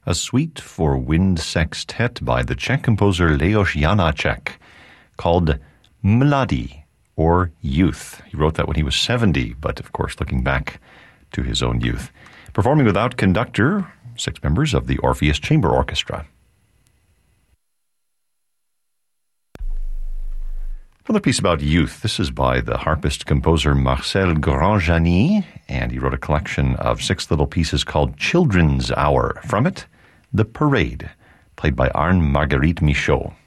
a suite for wind sextet by the Czech composer Leos Janáček called Mladý, or Youth. He wrote that when he was 70, but of course looking back to his own youth. Performing without conductor, 6 members of the Orpheus Chamber Orchestra. Another piece about youth. This is by the harpist-composer Marcel Grandjani, and he wrote a collection of 6 little pieces called Children's Hour. From it, The Parade, played by Arne Marguerite Michaud.